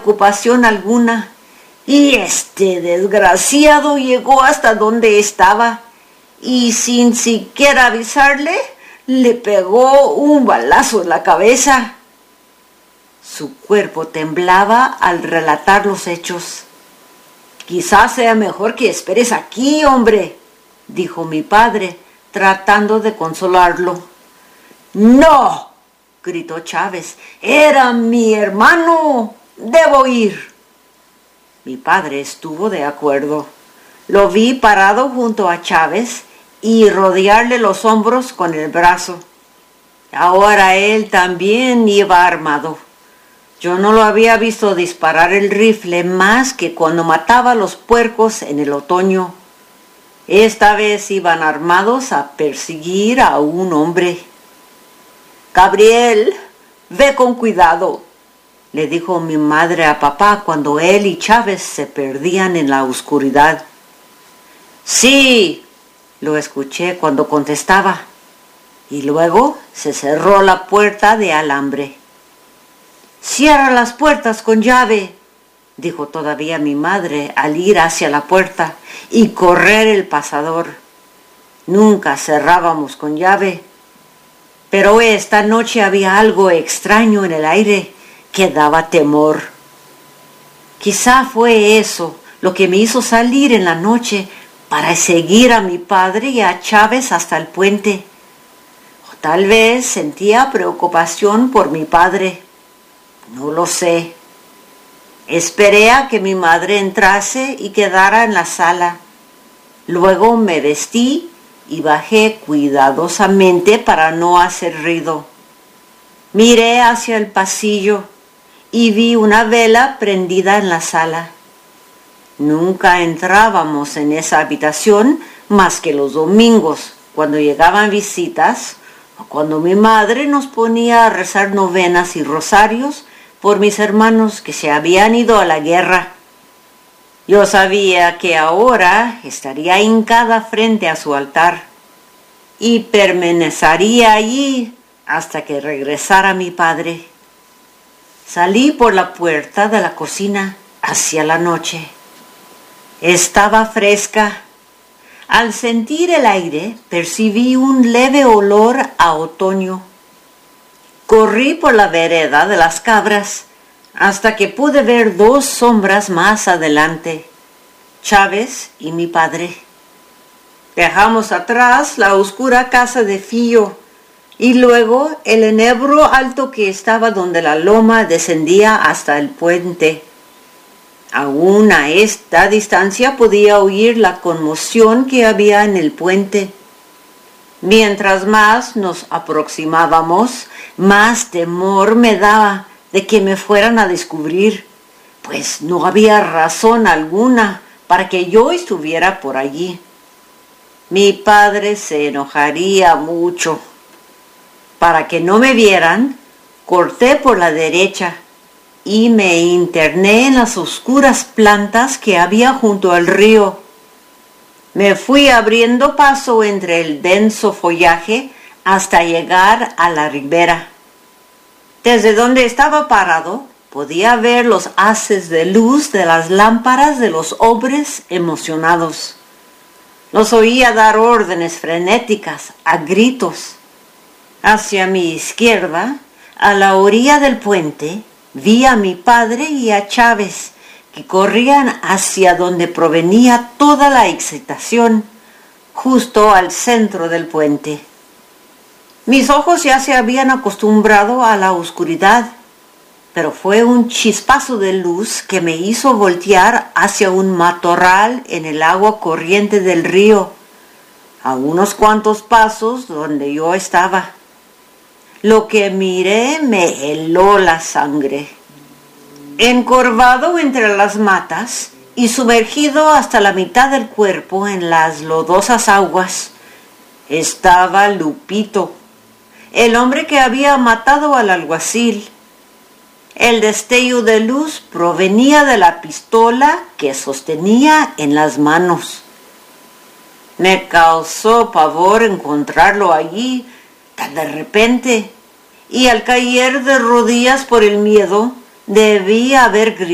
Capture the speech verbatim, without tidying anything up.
preocupación alguna, y este desgraciado llegó hasta donde estaba, y sin siquiera avisarle, le pegó un balazo en la cabeza. Su cuerpo temblaba al relatar los hechos. «Quizás sea mejor que esperes aquí, hombre», dijo mi padre, tratando de consolarlo. «¡No!», gritó Chávez. «Era mi hermano. Debo ir». Mi padre estuvo de acuerdo. Lo vi parado junto a Chávez y rodearle los hombros con el brazo. Ahora él también iba armado. Yo no lo había visto disparar el rifle más que cuando mataba a los puercos en el otoño. Esta vez iban armados a perseguir a un hombre. «Gabriel, ve con cuidado», le dijo mi madre a papá cuando él y Chávez se perdían en la oscuridad. «Sí», lo escuché cuando contestaba, y luego se cerró la puerta de alambre. «Cierra las puertas con llave», dijo todavía mi madre al ir hacia la puerta y correr el pasador. Nunca cerrábamos con llave, pero esta noche había algo extraño en el aire que daba temor. Quizá fue eso lo que me hizo salir en la noche para seguir a mi padre y a Chávez hasta el puente. O tal vez sentía preocupación por mi padre. No lo sé. Esperé a que mi madre entrase y quedara en la sala. Luego me vestí y bajé cuidadosamente para no hacer ruido. Miré hacia el pasillo y vi una vela prendida en la sala. Nunca entrábamos en esa habitación más que los domingos, cuando llegaban visitas, o cuando mi madre nos ponía a rezar novenas y rosarios por mis hermanos que se habían ido a la guerra. Yo sabía que ahora estaría hincada frente a su altar y permanecería allí hasta que regresara mi padre. Salí por la puerta de la cocina hacia la noche. Estaba fresca. Al sentir el aire, percibí un leve olor a otoño. Corrí por la vereda de las cabras hasta que pude ver dos sombras más adelante, Chávez y mi padre. Dejamos atrás la oscura casa de Fío y luego el enebro alto que estaba donde la loma descendía hasta el puente. Aún a esta distancia podía oír la conmoción que había en el puente. Mientras más nos aproximábamos, más temor me daba de que me fueran a descubrir, pues no había razón alguna para que yo estuviera por allí. Mi padre se enojaría mucho. Para que no me vieran, corté por la derecha y me interné en las oscuras plantas que había junto al río. Me fui abriendo paso entre el denso follaje hasta llegar a la ribera. Desde donde estaba parado, podía ver los haces de luz de las lámparas de los hombres emocionados. Los oía dar órdenes frenéticas, a gritos. Hacia mi izquierda, a la orilla del puente, vi a mi padre y a Chávez, que corrían hacia donde provenía toda la excitación, justo al centro del puente. Mis ojos ya se habían acostumbrado a la oscuridad, pero fue un chispazo de luz que me hizo voltear hacia un matorral en el agua corriente del río, a unos cuantos pasos donde yo estaba. Lo que miré me heló la sangre. Encorvado entre las matas y sumergido hasta la mitad del cuerpo en las lodosas aguas, estaba Lupito, el hombre que había matado al alguacil. El destello de luz provenía de la pistola que sostenía en las manos. Me causó pavor encontrarlo allí tan de repente, y al caer de rodillas por el miedo, debí haber gritado.